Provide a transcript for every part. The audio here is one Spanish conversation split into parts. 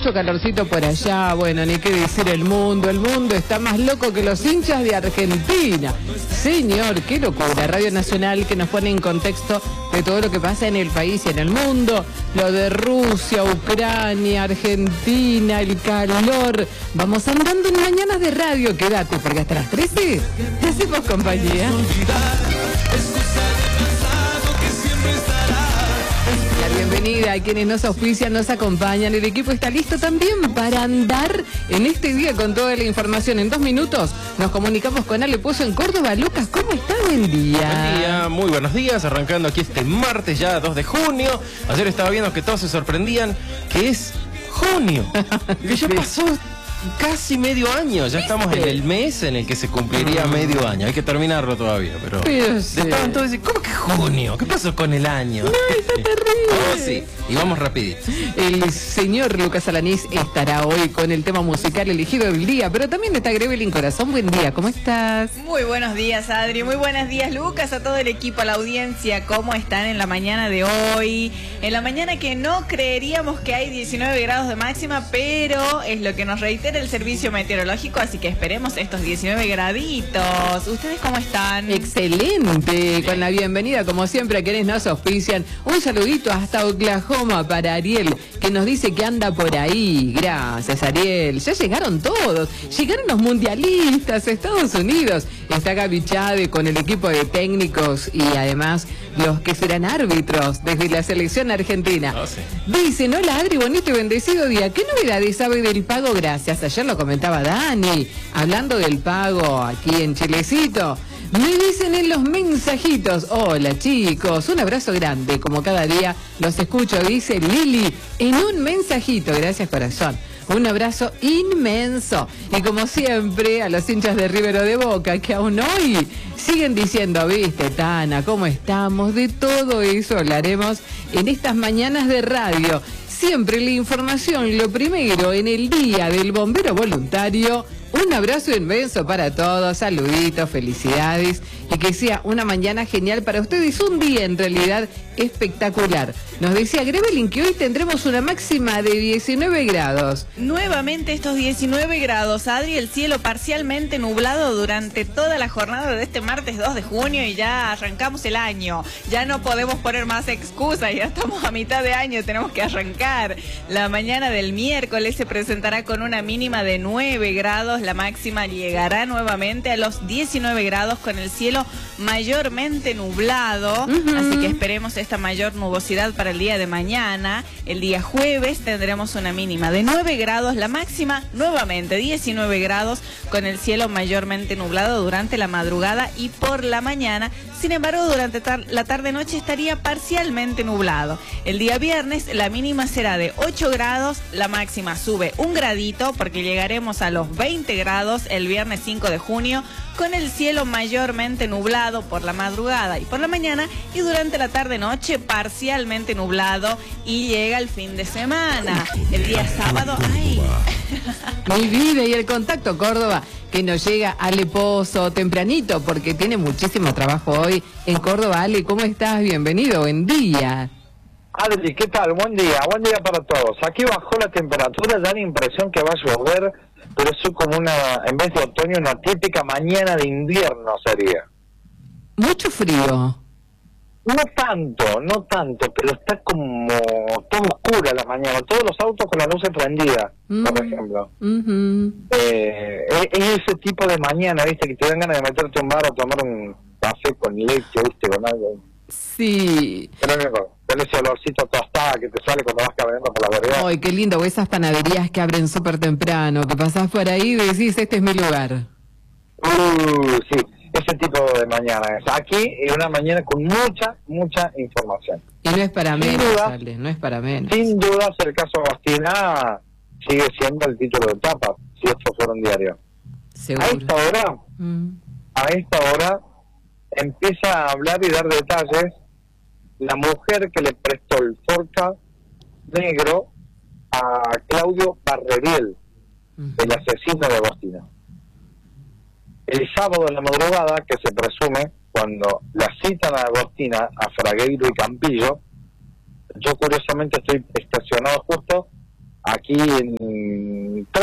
mucho calorcito por allá, bueno, ni qué decir el mundo está más loco que los hinchas de Argentina. Señor, qué locura, Radio Nacional que nos pone en contexto de todo lo que pasa en el país y en el mundo, lo de Rusia, Ucrania, Argentina, el calor. Vamos andando en Mañanas de Radio, quédate, porque hasta las 13 te hacemos compañía. La bienvenida a quienes nos auspician, nos acompañan. El equipo está listo también para andar en este día con toda la información. En 2 minutos nos comunicamos con Ale Pozo en Córdoba. Lucas, ¿cómo está? Buen día. Buen día, muy buenos días. Arrancando aquí este martes ya 2 de junio. Ayer estaba viendo que todos se sorprendían que es junio. Que ya pasó casi medio año. Ya estamos en el mes en el que se cumpliría medio año. Hay que terminarlo todavía, pero sí. Estaban todos diciendo, ¿cómo que junio? ¿Qué pasó con el año? No, está terrible. Oh, sí. Y vamos rapidito. El señor Lucas Alanís estará hoy con el tema musical elegido del día, pero también está Grebelin Corazón. Buen día, ¿cómo estás? Muy buenos días, Adri. Muy buenos días, Lucas, a todo el equipo, a la audiencia. ¿Cómo están en la mañana de hoy? En la mañana que no creeríamos que hay 19 grados de máxima, pero es lo que nos reitera el servicio meteorológico, así que esperemos estos 19 graditos. ¿Ustedes cómo están? Excelente, con la bienvenida como siempre a quienes nos auspician. Un saludito hasta Oklahoma para Ariel, que nos dice que anda por ahí. Gracias, Ariel. Ya llegaron todos, llegaron los mundialistas, Estados Unidos. Está Gaby Chade con el equipo de técnicos y además los que serán árbitros desde la selección argentina. Oh, sí. Dicen, hola Adri, bonito y bendecido día. ¿Qué novedades sabe del pago? Gracias. Ayer lo comentaba Dani, hablando del pago aquí en Chilecito. Me dicen en los mensajitos, hola chicos, un abrazo grande, como cada día los escucho, dice Lili, en un mensajito, gracias corazón. Un abrazo inmenso. Y como siempre, a los hinchas de River o de Boca, que aún hoy siguen diciendo, viste, Tana, ¿cómo estamos? De todo eso hablaremos en estas mañanas de radio. Siempre la información, lo primero, en el día del bombero voluntario. Un abrazo inmenso para todos, saluditos, felicidades y que sea una mañana genial para ustedes, un día en realidad espectacular. Nos decía Grebelin que hoy tendremos una máxima de 19 grados. Nuevamente estos 19 grados, Adri, el cielo parcialmente nublado durante toda la jornada de este martes 2 de junio y ya arrancamos el año. Ya no podemos poner más excusas, ya estamos a mitad de año, tenemos que arrancar. La mañana del miércoles se presentará con una mínima de 9 grados, la máxima llegará nuevamente a los 19 grados con el cielo mayormente nublado, así que esperemos esta mayor nubosidad para el día de mañana. El día jueves tendremos una mínima de 9 grados, la máxima nuevamente 19 grados con el cielo mayormente nublado durante la madrugada y por la mañana. Sin embargo, durante la tarde-noche estaría parcialmente nublado. El día viernes la mínima será de 8 grados, la máxima sube 1 gradito porque llegaremos a los 20 grados el viernes 5 de junio con el cielo mayormente nublado por la madrugada y por la mañana y durante la tarde-noche parcialmente nublado y llega el fin de semana. El día sábado, ¡ay! Mi vida y el contacto Córdoba, que nos llega Ale Pozo tempranito porque tiene muchísimo trabajo hoy en Córdoba. Ale, ¿cómo estás? Bienvenido, buen día. Adri, ¿qué tal? Buen día para todos. Aquí bajó la temperatura, da la impresión que va a llover, pero eso como en vez de otoño, una típica mañana de invierno sería. Mucho frío. No tanto, pero está como todo oscura la mañana, todos los autos con la luz prendida, por ejemplo. Es ese tipo de mañana, viste, que te dan ganas de meterte a un bar o tomar un café con leche, viste, con algo. Sí. Pero con ese olorcito tostada que te sale cuando vas caminando por la vereda. Ay, qué lindo, esas panaderías que abren súper temprano, que pasás por ahí y decís, este es mi lugar. Sí. Ese tipo de mañana es. Aquí es una mañana con mucha información. Y no es para menos, duda, Ale, no es para menos. Sin dudas el caso Agostina sigue siendo el título de etapa, si esto fuera un diario. Seguro. A esta hora empieza a hablar y dar detalles la mujer que le prestó el Forca negro a Claudio Barreriel, el asesino de Agostina. El sábado en la madrugada, que se presume, cuando la citan a Agostina, a Fragueiro y Campillo, yo curiosamente estoy estacionado justo aquí en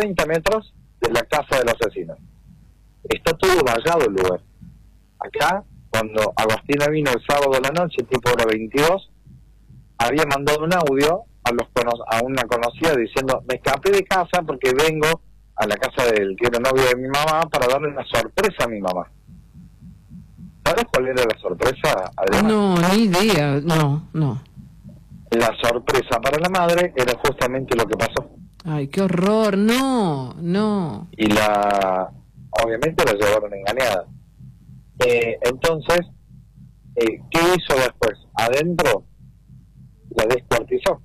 30 metros de la casa del asesino. Está todo vallado el lugar. Acá, cuando Agostina vino el sábado de la noche, tipo hora 22, había mandado un audio a una conocida diciendo: me escapé de casa porque vengo a la casa del que era novio de mi mamá para darle una sorpresa a mi mamá. ¿Sabes cuál era la sorpresa, Adriana? No, ni idea, no. La sorpresa para la madre era justamente lo que pasó. Ay, qué horror, no. Y obviamente la llevaron engañada. Entonces, ¿qué hizo después? Adentro la descuartizó.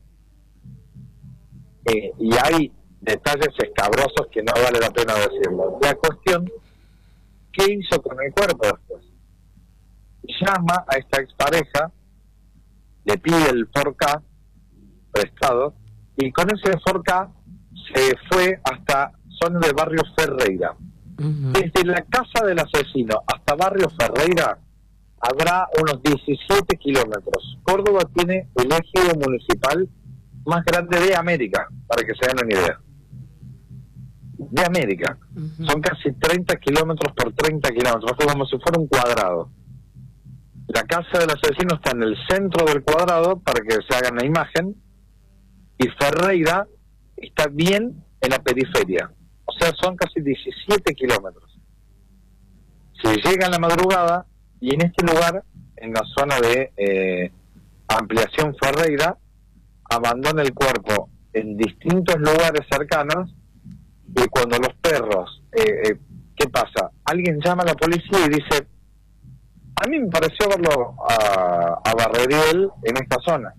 Y hay detalles escabrosos que no vale la pena decirlo. La cuestión, ¿qué hizo con el cuerpo después? Llama a esta expareja, le pide el 4K prestado, y con ese 4K se fue hasta zona de Barrio Ferreira. Desde la casa del asesino hasta Barrio Ferreira habrá unos 17 kilómetros. Córdoba tiene el ejido municipal más grande de América, para que se den una idea. De América. Son casi 30 kilómetros por 30 kilómetros, como si fuera un cuadrado. La casa del asesino está en el centro del cuadrado, para que se hagan la imagen, y Ferreira está bien en la periferia. O sea, son casi 17 kilómetros. Si llega en la madrugada, y en este lugar, en la zona de ampliación Ferreira, abandona el cuerpo en distintos lugares cercanos, y cuando los perros, ¿qué pasa? Alguien llama a la policía y dice: a mí me pareció verlo a Barreriel en esta zona.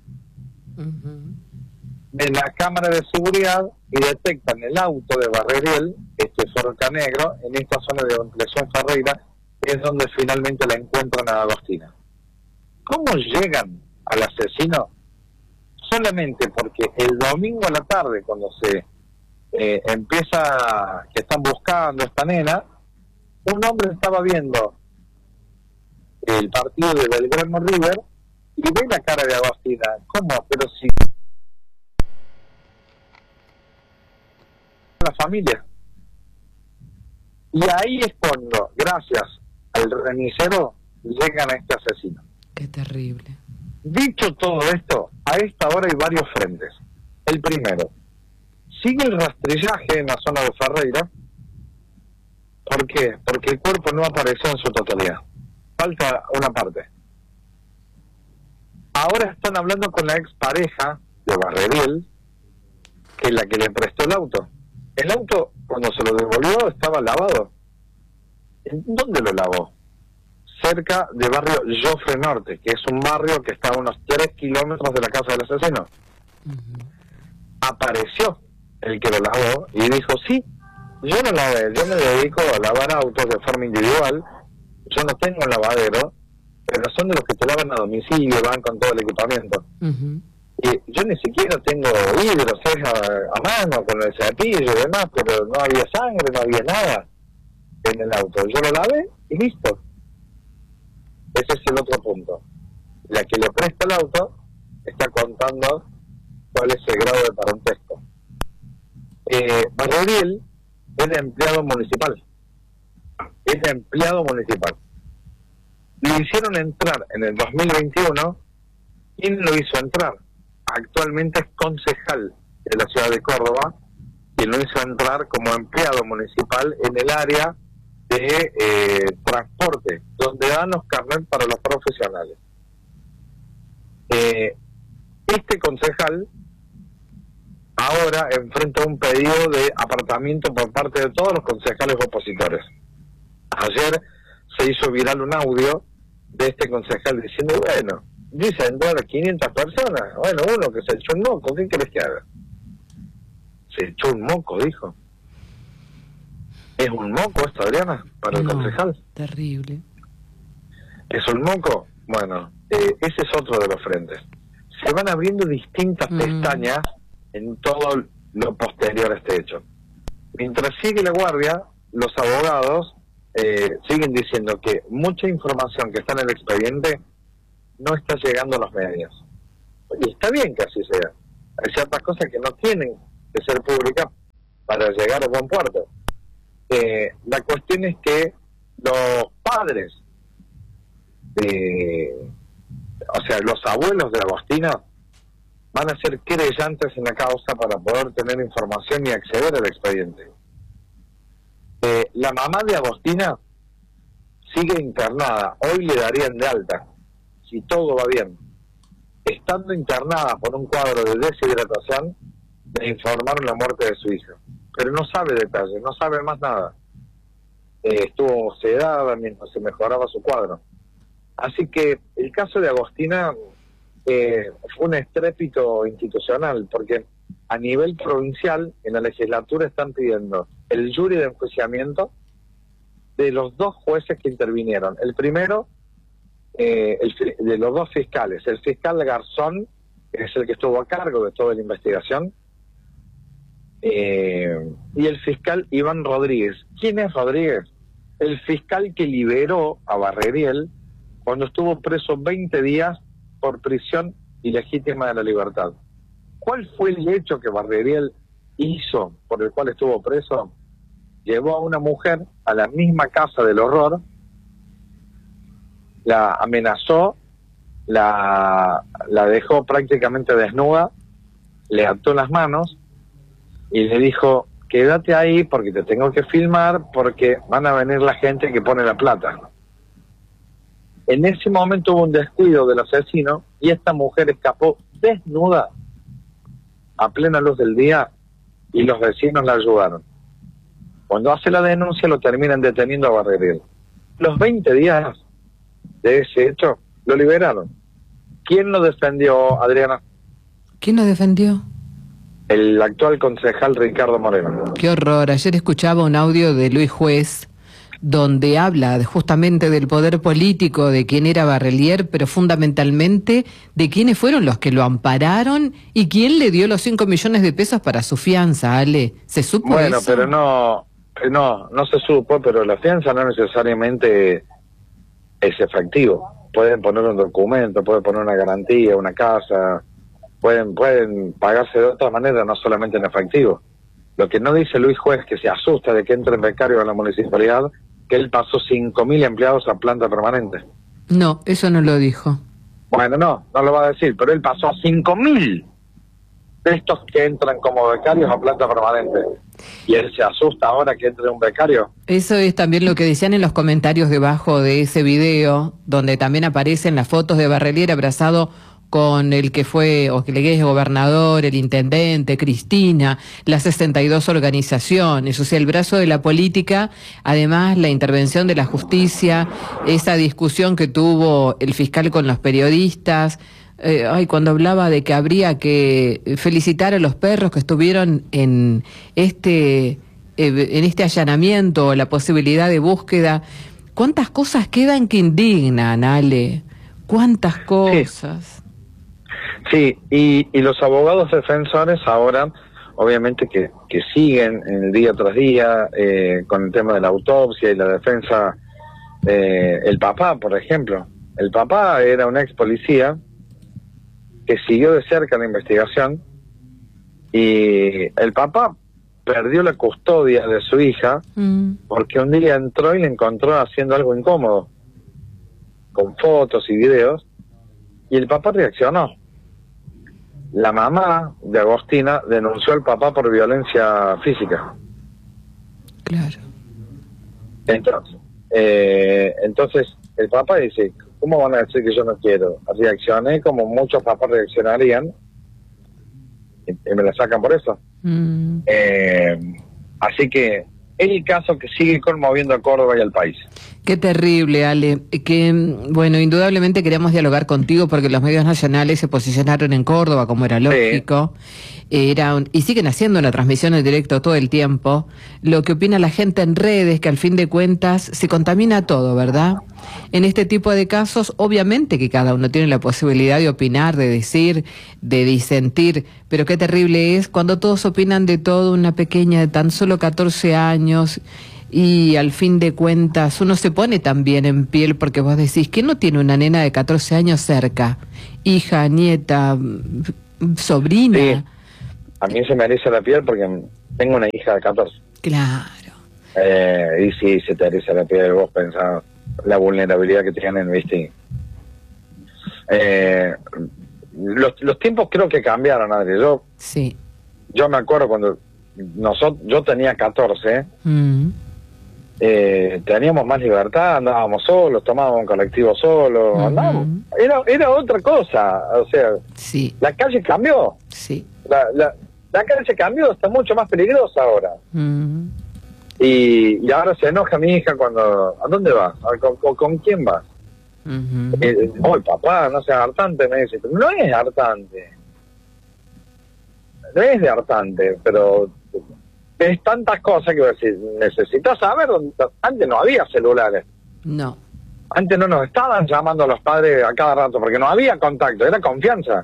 Ven la cámara de seguridad y detectan el auto de Barreriel, este Forca Negro, en esta zona de ampliación Ferreira, que es donde finalmente la encuentran a Agostina. ¿Cómo llegan al asesino? Solamente porque el domingo a la tarde, cuando se empieza, que están buscando a esta nena, un hombre estaba viendo el partido de Belgrano River y ve la cara de Agostina. ¿Cómo? Pero si la familia. Y ahí es cuando, gracias al remisero, llegan a este asesino. Qué terrible. Dicho todo esto, a esta hora hay varios frentes. El primero, sigue el rastrillaje en la zona de Ferreira. ¿Por qué? Porque el cuerpo no apareció en su totalidad. Falta una parte. Ahora están hablando con la expareja de Barreriel, que es la que le prestó el auto. El auto, cuando se lo devolvió, estaba lavado. ¿En dónde lo lavó? Cerca de barrio Joffre Norte, que es un barrio que está a unos 3 kilómetros de la casa del asesino. Apareció el que lo lavó y dijo: sí, yo no lavé, yo me dedico a lavar autos de forma individual, yo no tengo un lavadero, pero son de los que te lavan a domicilio, van con todo el equipamiento. Y yo ni siquiera tengo hidros a mano con el cepillo y demás, pero no había sangre, no había nada en el auto. Yo lo lavé y listo. Ese es el otro punto. La que le presta el auto está contando cuál es el grado de parentesco. Barreriel es empleado municipal. Es empleado municipal. Lo hicieron entrar en el 2021. ¿Quién lo hizo entrar? Actualmente es concejal de la ciudad de Córdoba, quien lo hizo entrar como empleado municipal en el área de transporte, donde dan los carnets para los profesionales. Este concejal ahora enfrenta un pedido de apartamiento por parte de todos los concejales opositores. Ayer se hizo viral un audio de este concejal diciendo: bueno, dice entrar a 500 personas, bueno, uno que se echó un moco, ¿qué querés que haga? Se echó un moco, dijo. ¿Es un moco esto, Adriana, para el concejal? Terrible. ¿Es un moco? Bueno, ese es otro de los frentes. Se van abriendo distintas pestañas en todo lo posterior a este hecho. Mientras sigue la guardia, los abogados siguen diciendo que mucha información que está en el expediente no está llegando a los medios. Y está bien que así sea. Hay ciertas cosas que no tienen que ser públicas para para llegar a buen puerto. La cuestión es que los padres, o sea, los abuelos de Agostina, van a ser querellantes en la causa para poder tener información y acceder al expediente. La mamá de Agostina sigue internada, hoy le darían de alta, si todo va bien. Estando internada por un cuadro de deshidratación, le informaron la muerte de su hija, pero no sabe detalles, no sabe más nada. Estuvo sedada mientras se mejoraba su cuadro. Así que el caso de Agostina fue un estrépito institucional, porque a nivel provincial, en la legislatura están pidiendo el jury de enjuiciamiento de los 2 jueces que intervinieron. El primero, de los 2 fiscales, el fiscal Garzón, que es el que estuvo a cargo de toda la investigación, y el fiscal Iván Rodríguez. ¿Quién es Rodríguez? El fiscal que liberó a Barreriel cuando estuvo preso 20 días por prisión ilegítima de la libertad. ¿Cuál fue el hecho que Barreriel hizo por el cual estuvo preso? Llevó a una mujer a la misma casa del horror, la amenazó, la dejó prácticamente desnuda, le ató las manos y le dijo: quédate ahí porque te tengo que filmar, porque van a venir la gente que pone la plata. En ese momento hubo un descuido del asesino y esta mujer escapó desnuda a plena luz del día y los vecinos la ayudaron. Cuando hace la denuncia lo terminan deteniendo a Barreriel. Los 20 días de ese hecho lo liberaron. ¿Quién lo defendió, Adriana? ¿Quién lo defendió? El actual concejal Ricardo Moreno. Qué horror. Ayer escuchaba un audio de Luis Juez donde habla justamente del poder político, de quién era Barrelier, pero fundamentalmente de quiénes fueron los que lo ampararon y quién le dio los 5 millones de pesos para su fianza, Ale. ¿Se supo eso? Bueno, pero no se supo, pero la fianza no necesariamente es efectivo. Pueden poner un documento, pueden poner una garantía, una casa, pueden pagarse de otra manera, no solamente en efectivo. Lo que no dice Luis Juez, que se asusta de que entren becarios a la municipalidad, que él pasó 5.000 empleados a planta permanente. No, eso no lo dijo. Bueno, no lo va a decir, pero él pasó a 5.000 de estos que entran como becarios a planta permanente. Y él se asusta ahora que entre un becario. Eso es también lo que decían en los comentarios debajo de ese video, donde también aparecen las fotos de Barrelier abrazado con el que fue, o que le es gobernador, el intendente, Cristina, las 62 organizaciones, o sea, el brazo de la política, además la intervención de la justicia, esa discusión que tuvo el fiscal con los periodistas, cuando hablaba de que habría que felicitar a los perros que estuvieron en este allanamiento, la posibilidad de búsqueda. ¿Cuántas cosas quedan que indignan, Ale? ¿Cuántas cosas? Sí, y los abogados defensores ahora, obviamente que siguen el día tras día con el tema de la autopsia y la defensa. El papá, por ejemplo. El papá era un ex policía que siguió de cerca la investigación y el papá perdió la custodia de su hija porque un día entró y le encontró haciendo algo incómodo, con fotos y videos, y el papá reaccionó. La mamá de Agostina denunció al papá por violencia física. Claro. Entonces el papá dice: ¿cómo van a decir que yo no quiero? Reaccioné como muchos papás reaccionarían y me la sacan por eso. Así que es el caso que sigue conmoviendo a Córdoba y al país. Qué terrible, Ale. Bueno, indudablemente queríamos dialogar contigo porque los medios nacionales se posicionaron en Córdoba, como era lógico. Sí. Y siguen haciendo una transmisión en directo todo el tiempo. Lo que opina la gente en redes, que al fin de cuentas se contamina todo, ¿verdad? En este tipo de casos, obviamente que cada uno tiene la posibilidad de opinar, de decir, de disentir, pero qué terrible es cuando todos opinan de todo, una pequeña de tan solo 14 años... Y al fin de cuentas uno se pone también en piel porque vos decís, ¿quién no tiene una nena de 14 años cerca? Hija, nieta, sobrina. Sí. A mí se me eriza la piel porque Tengo una hija de 14. Claro. Y sí, se te eriza la piel, vos pensás la vulnerabilidad que tienen, ¿viste? Los tiempos creo que cambiaron, Adri. Sí. Yo me acuerdo cuando yo tenía 14, teníamos más libertad, andábamos solos, tomábamos un colectivo solo, andábamos. Era otra cosa, o sea, sí. La calle cambió. Sí. La calle cambió, está mucho más peligrosa ahora. Y ahora se enoja mi hija cuando... ¿A dónde vas? ¿Con quién vas? Papá, no seas hartante, me dice. No es hartante. No es de hartante, pero es tantas cosas que decir, necesitas saber dónde... Antes no había celulares. No. Antes no nos estaban llamando a los padres a cada rato, porque no había contacto, era confianza.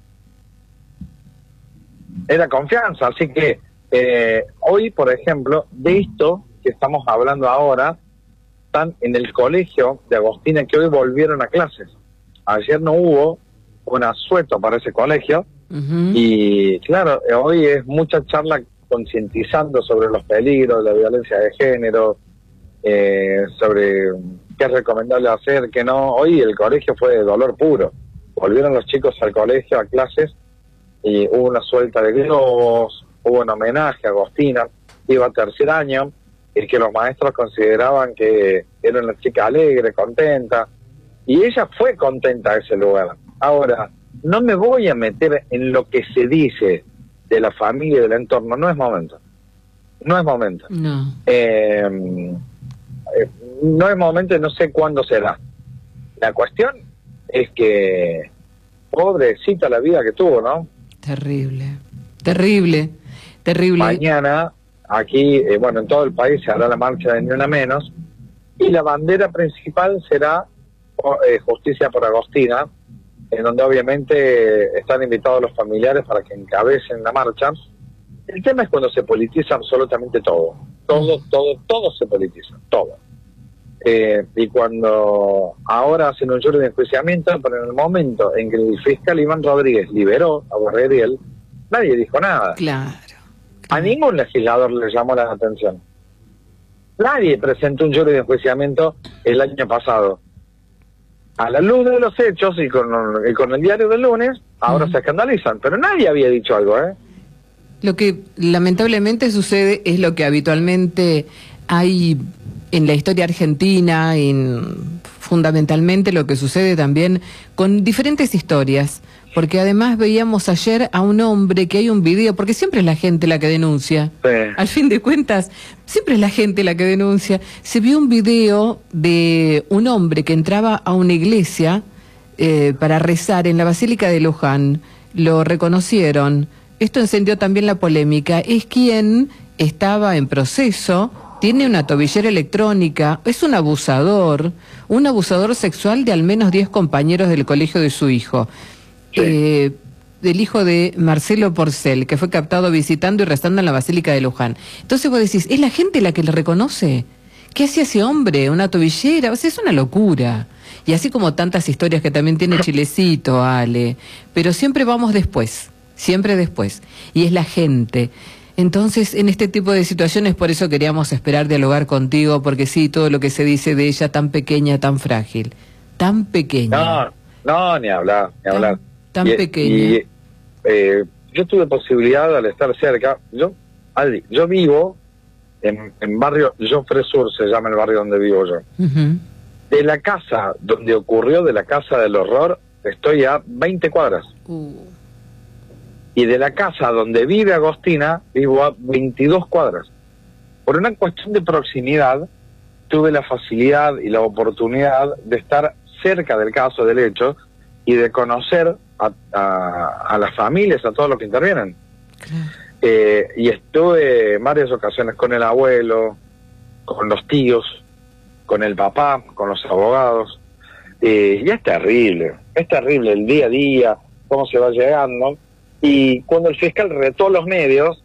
Era confianza, así que hoy, por ejemplo, de esto que estamos hablando ahora, están en el colegio de Agostina, que hoy volvieron a clases. Ayer no hubo un asueto para ese colegio, y claro, hoy es mucha charla concientizando sobre los peligros de la violencia de género, sobre qué es recomendable hacer, qué no. Hoy el colegio fue de dolor puro. Volvieron los chicos al colegio, a clases, y hubo una suelta de globos, hubo un homenaje a Agostina, iba a 3er año, y que los maestros consideraban que era una chica alegre, contenta, y ella fue contenta a ese lugar. Ahora, no me voy a meter en lo que se dice de la familia y del entorno, no es momento. No es momento. No. No es momento y no sé cuándo será. La cuestión es que, pobrecita la vida que tuvo, ¿no? Terrible, terrible, terrible. Mañana, aquí, en todo el país se hará la marcha de Ni Una Menos, y la bandera principal será Justicia por Agostina, en donde obviamente están invitados los familiares para que encabecen la marcha. El tema es cuando se politiza absolutamente todo. Todo se politiza, todo. Y cuando ahora hacen un jury de enjuiciamiento, pero en el momento en que el fiscal Iván Rodríguez liberó a Borreriel, nadie dijo nada. Claro. A ningún legislador le llamó la atención. Nadie presentó un jury de enjuiciamiento el año pasado. A la luz de los hechos y con el diario del lunes, ahora se escandalizan, pero nadie había dicho algo, ¿eh? Lo que lamentablemente sucede es lo que habitualmente hay en la historia argentina, fundamentalmente lo que sucede también con diferentes historias, porque además veíamos ayer a un hombre que hay un video, porque siempre es la gente la que denuncia, Sí. Al fin de cuentas, siempre es la gente la que denuncia. Se vio un video de un hombre que entraba a una iglesia para rezar en la Basílica de Luján, lo reconocieron, esto encendió también la polémica, es quien estaba en proceso, tiene una tobillera electrónica, es un abusador sexual de al menos 10 compañeros del colegio de su hijo. Sí. Del hijo de Marcelo Porcel, que fue captado visitando y rezando en la Basílica de Luján. Entonces vos decís, ¿es la gente la que le reconoce? ¿Qué hacía ese hombre? ¿Una tobillera? O sea, es una locura. Y así como tantas historias que también tiene Chilecito, Ale. Pero siempre vamos después, siempre después. Y es la gente. Entonces, en este tipo de situaciones, por eso queríamos esperar dialogar contigo, porque sí, todo lo que se dice de ella tan pequeña, tan frágil, tan pequeña. No, ni hablar, ni hablar. Tan pequeña. Yo tuve posibilidad al estar cerca. Yo vivo en barrio Joffre Sur, se llama el barrio donde vivo yo. De la casa donde ocurrió, de la casa del horror, estoy a 20 cuadras. Y de la casa donde vive Agostina, vivo a 22 cuadras. Por una cuestión de proximidad, tuve la facilidad y la oportunidad de estar cerca del caso, del hecho, y de conocer a las familias, a todos los que intervienen. Y estuve en varias ocasiones con el abuelo, con los tíos, con el papá, con los abogados. Y es terrible el día a día, cómo se va llegando. Y cuando el fiscal retó los medios,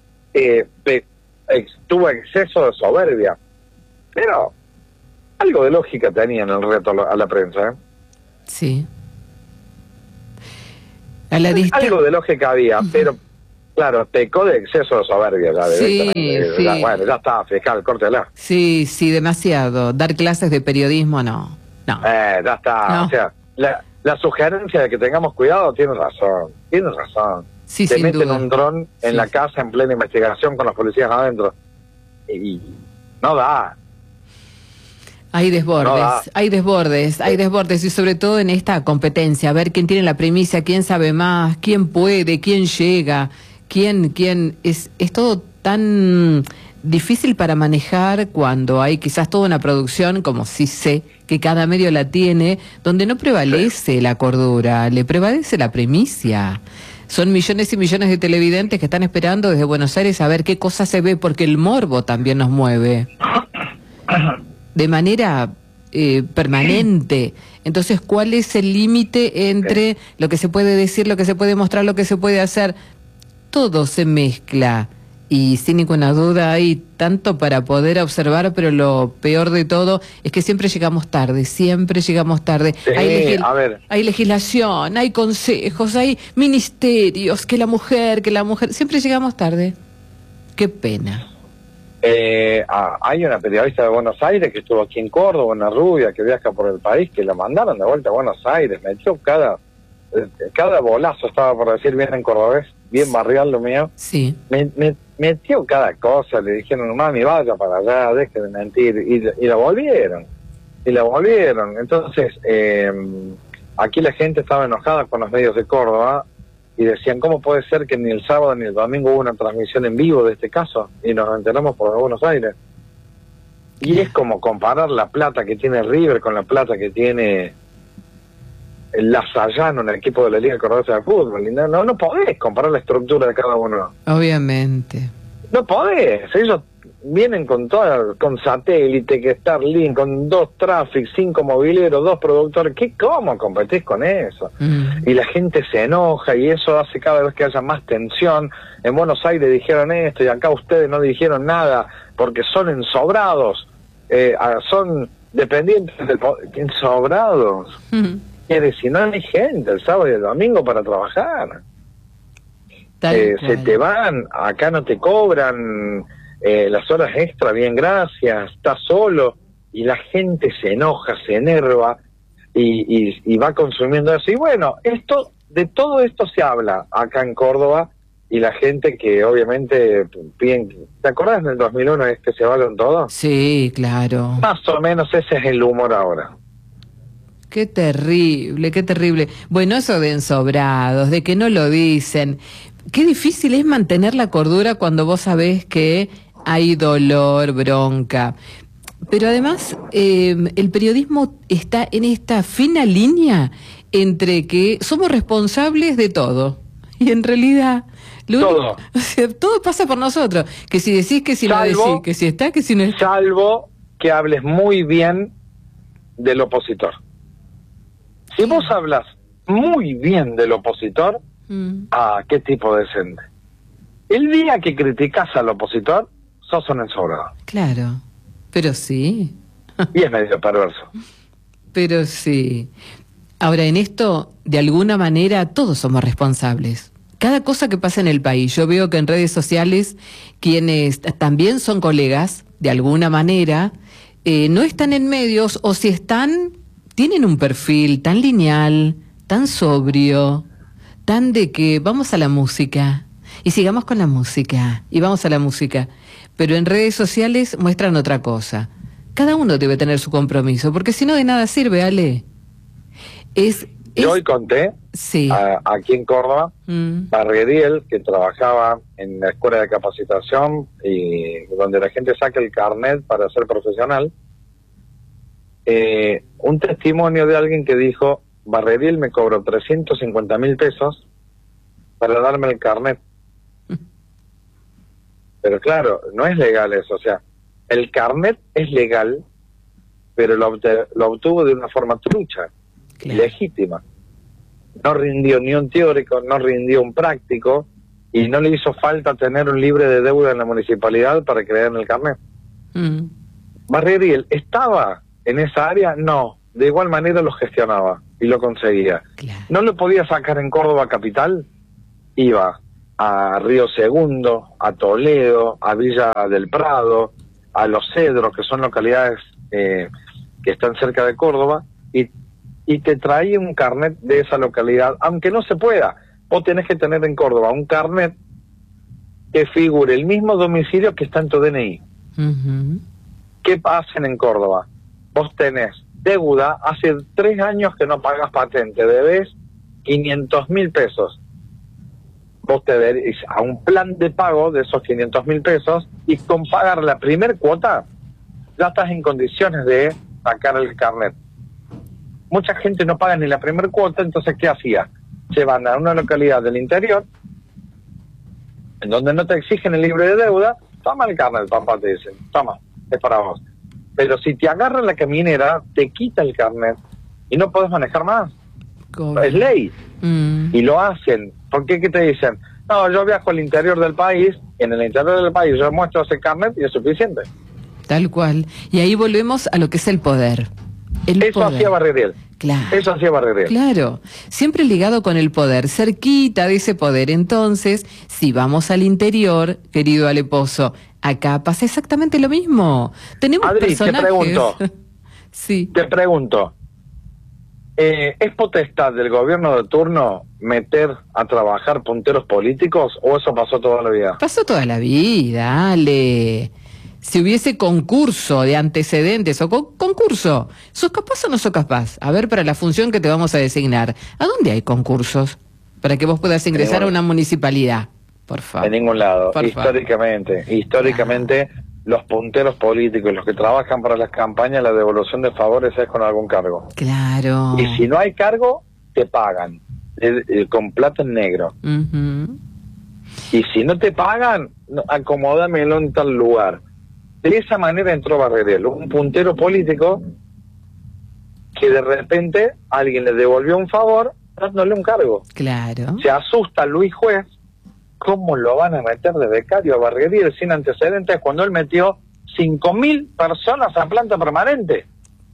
tuvo exceso de soberbia. Pero algo de lógica tenía en el reto a la prensa, ¿eh? Sí. Algo de lógica había, pero Claro, pecó de exceso de soberbia. Ya, Sí, sí. Bueno, ya está, fiscal, córtela. Sí, sí, demasiado. Dar clases de periodismo, no. No. Ya está. No. O sea, la sugerencia de que tengamos cuidado tiene razón. Sí, Te sin meten duda. un dron en Sí, la sí. casa en plena investigación con los policías adentro. Y no da. Hay desbordes, No da. hay desbordes, hay desbordes y sobre todo en esta competencia, a ver quién tiene la primicia, quién sabe más, quién puede, quién llega, quién es todo tan difícil para manejar cuando hay quizás toda una producción, como sí sé, que cada medio la tiene, donde no prevalece la cordura, le prevalece la primicia. Son millones y millones de televidentes que están esperando desde Buenos Aires a ver qué cosa se ve, porque el morbo también nos mueve de manera permanente. Entonces, ¿cuál es el límite entre lo que se puede decir, lo que se puede mostrar, lo que se puede hacer? Todo se mezcla y sin ninguna duda hay tanto para poder observar, pero lo peor de todo es que siempre llegamos tarde. Sí, a ver. Hay legislación, hay consejos, hay ministerios, que la mujer, siempre llegamos tarde. Qué pena. Hay una periodista de Buenos Aires que estuvo aquí en Córdoba, una rubia que viaja por el país, que la mandaron de vuelta a Buenos Aires, metió cada bolazo, estaba por decir bien en cordobés, bien barrial lo mío, Sí. metió cada cosa, le dijeron, mami, vaya para allá, deje de mentir, y la volvieron, entonces aquí la gente estaba enojada con los medios de Córdoba, y decían, ¿cómo puede ser que ni el sábado ni el domingo hubo una transmisión en vivo de este caso? Y nos enteramos por Buenos Aires. Y es como comparar la plata que tiene River con la plata que tiene el Lasallano en el equipo de la Liga Cordobesa de Fútbol. Y no podés comparar la estructura de cada uno. Obviamente. No podés. Ellos vienen con satélite, que Starlink, con 2 Traffic, 5 mobileros, 2 productores. ¿Cómo competís con eso? Y la gente se enoja y eso hace cada vez que haya más tensión. En Buenos Aires dijeron esto y acá ustedes no dijeron nada porque son ensobrados, son dependientes del poder. ¿Ensobrados? Quiere decir, no hay gente el sábado y el domingo para trabajar. Se te van, acá no te cobran las horas extra, bien, gracias, estás solo, y la gente se enoja, se enerva y va consumiendo eso. Y bueno, de todo esto se habla acá en Córdoba, y la gente que obviamente piden, ¿te acordás del 2001 que se vayan todos? Sí, claro. Más o menos ese es el humor ahora. Qué terrible, qué terrible. Bueno, eso de ensobrados, de que no lo dicen. Qué difícil es mantener la cordura cuando vos sabés que hay dolor, bronca. Pero además, el periodismo está en esta fina línea entre que somos responsables de todo. Y en realidad, Todo. O sea, todo pasa por nosotros. Que si decís, que si no decís, que si está, que si no está. Salvo que hables muy bien del opositor. Si vos hablas muy bien del opositor, qué tipo decente. El día que criticas al opositor, sos un ensobrado. Claro, pero sí. Y es medio perverso. Pero sí. Ahora, en esto, de alguna manera, todos somos responsables. Cada cosa que pasa en el país, yo veo que en redes sociales, quienes también son colegas, de alguna manera, no están en medios, o si están, tienen un perfil tan lineal, tan sobrio, tan de que vamos a la música, y sigamos con la música, y vamos a la música. Pero en redes sociales muestran otra cosa. Cada uno debe tener su compromiso, porque si no de nada sirve, Ale. Yo hoy conté, sí. Aquí en Córdoba, Barrieriel, que trabajaba en la escuela de capacitación y donde la gente saca el carnet para ser profesional, un testimonio de alguien que dijo, Barrieriel me cobró 350.000 pesos para darme el carnet. Pero claro, no es legal eso, o sea, el carnet es legal, pero lo obtuvo de una forma trucha, ilegítima. No rindió ni un teórico, no rindió un práctico, y no le hizo falta tener un libre de deuda en la municipalidad para que le den el carnet. Barrieriel, ¿estaba en esa área? No, de igual manera lo gestionaba y lo conseguía. No lo podía sacar en Córdoba capital, iba. a Río Segundo, a Toledo, a Villa del Prado, a Los Cedros, que son localidades que están cerca de Córdoba, y te trae un carnet de esa localidad, aunque no se pueda. Vos tenés que tener en Córdoba un carnet que figure el mismo domicilio que está en tu DNI. ¿Qué pasa en Córdoba? Vos tenés deuda, hace 3 años que no pagas patente, debes 500.000 pesos. Vos te debes a un plan de pago de esos 500.000 pesos, y con pagar la primer cuota ya estás en condiciones de sacar el carnet. Mucha gente no paga ni la primer cuota, entonces ¿qué hacía? Se van a una localidad del interior, en donde no te exigen el libre de deuda, toma el carnet, papá, te dicen, toma, es para vos. Pero si te agarra la caminera, te quita el carnet y no podés manejar más. Es ley. Y lo hacen. ¿Por qué? ¿Qué te dicen? No, yo viajo al interior del país, y en el interior del país yo muestro ese carnet y es suficiente. Tal cual. Y ahí volvemos a lo que es el poder. Eso hacía Barreriel. Claro. Eso hacía Barreriel. Claro. Siempre ligado con el poder, cerquita de ese poder. Entonces, si vamos al interior, querido Alepozo, acá pasa exactamente lo mismo. Tenemos Adri, personajes... te pregunto. Sí. Te pregunto. ¿Es potestad del gobierno de turno meter a trabajar punteros políticos o eso pasó toda la vida? Pasó toda la vida, Ale. Si hubiese concurso de antecedentes o concurso, ¿sos capaz o no sos capaz? A ver, para la función que te vamos a designar, ¿a dónde hay concursos para que vos puedas ingresar a una municipalidad? Por favor. En ningún lado. Por Históricamente, los punteros políticos, los que trabajan para las campañas, la devolución de favores es con algún cargo. Claro. Y si no hay cargo, te pagan con plata en negro. Y si no te pagan, acomódamelo en tal lugar. De esa manera entró Barreriel, un puntero político que de repente alguien le devolvió un favor dándole un cargo. Claro. Se asusta Luis Juez, ¿cómo lo van a meter de becario a Barreriel sin antecedentes cuando él metió 5.000 personas a planta permanente?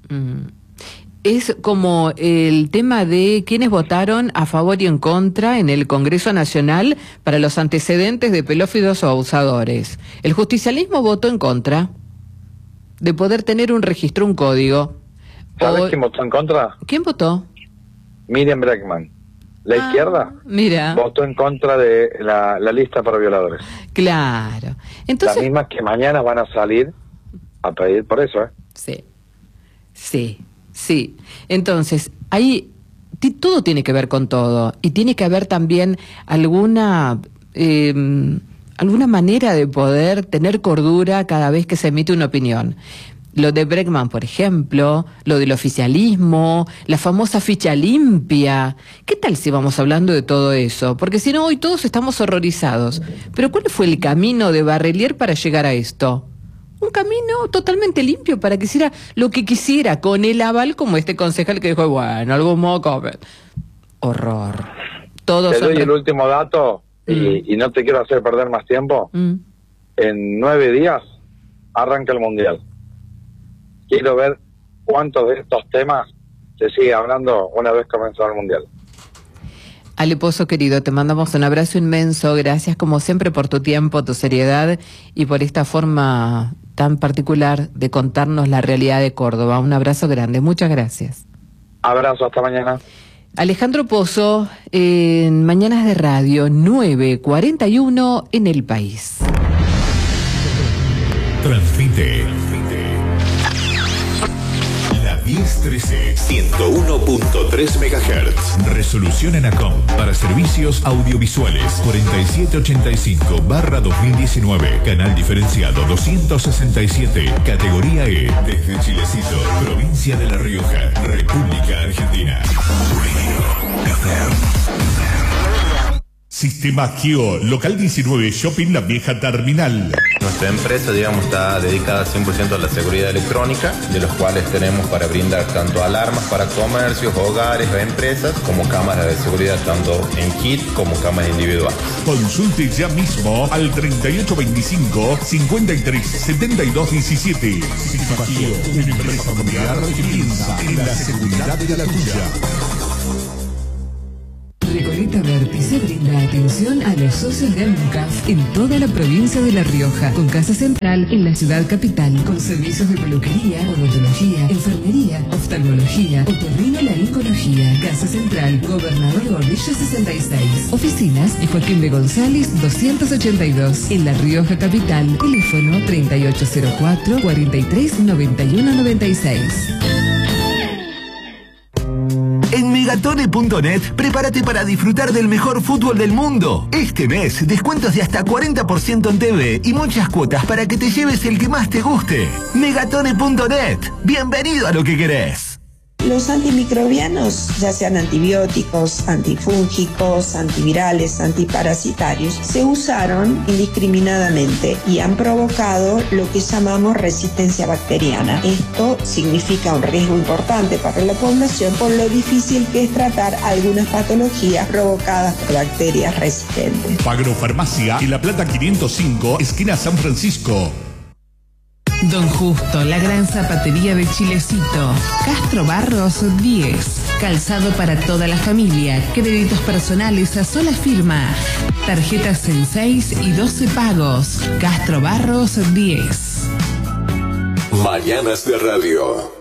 Es como el tema de quienes votaron a favor y en contra en el Congreso Nacional para los antecedentes de pelófidos o abusadores. El justicialismo votó en contra de poder tener un registro, un código. ¿Sabes quién votó en contra? ¿Quién votó? Miriam Bregman. La izquierda mira, votó en contra de la lista para violadores. Claro. Entonces, las mismas que mañana van a salir a pedir por eso, Sí. Entonces, ahí todo tiene que ver con todo. Y tiene que haber también alguna manera de poder tener cordura cada vez que se emite una opinión. Lo de Bregman, por ejemplo, lo del oficialismo, la famosa ficha limpia. ¿Qué tal si vamos hablando de todo eso? Porque si no, hoy todos estamos horrorizados. Pero ¿cuál fue el camino de Barreriel para llegar a esto? Un camino totalmente limpio para que hiciera lo que quisiera, con el aval como este concejal que dijo, bueno, algo moco. Horror. Todos te doy el último dato y no te quiero hacer perder más tiempo. En 9 días arranca el Mundial. Quiero ver cuántos de estos temas se sigue hablando una vez comenzado el Mundial. Alepozo, querido, te mandamos un abrazo inmenso. Gracias como siempre por tu tiempo, tu seriedad y por esta forma tan particular de contarnos la realidad de Córdoba. Un abrazo grande. Muchas gracias. Abrazo, hasta mañana. Alejandro Pozo, en Mañanas de Radio, 9:41 en El País. Transmite la 1013 101.3 MHz. Resolución ENACOM para servicios audiovisuales 4785/2019. Canal diferenciado 267. Categoría E. Desde Chilecito, provincia de La Rioja, República Argentina. Sistema Kio, local 19, Shopping La Vieja Terminal. Nuestra empresa, digamos, está dedicada 100% a la seguridad electrónica, de los cuales tenemos para brindar tanto alarmas para comercios, hogares o empresas, como cámaras de seguridad tanto en kit como cámaras individuales. Consulte ya mismo al 3825-537217. Sistema Kio, una empresa familiar que piensa en la seguridad de la tuya. Recoleta Vértice brinda atención a los socios de AMUCAF en toda la provincia de La Rioja, con casa central en la ciudad capital, con servicios de peluquería, odontología, enfermería, oftalmología, otorrinolaringología. Casa central, Gobernador Gordillo 66. Oficinas Joaquín de González 282. En La Rioja capital, teléfono 3804 43 91 96. En Megatone.net, prepárate para disfrutar del mejor fútbol del mundo. Este mes, descuentos de hasta 40% en TV y muchas cuotas para que te lleves el que más te guste. Megatone.net, bienvenido a lo que querés. Los antimicrobianos, ya sean antibióticos, antifúngicos, antivirales, antiparasitarios, se usaron indiscriminadamente y han provocado lo que llamamos resistencia bacteriana. Esto significa un riesgo importante para la población por lo difícil que es tratar algunas patologías provocadas por bacterias resistentes. Agrofarmacia y La Plata 505, esquina San Francisco. Don Justo, la gran zapatería de Chilecito. Castro Barros 10. Calzado para toda la familia. Créditos personales a sola firma. Tarjetas en 6 y 12 pagos. Castro Barros 10. Mañanas de Radio.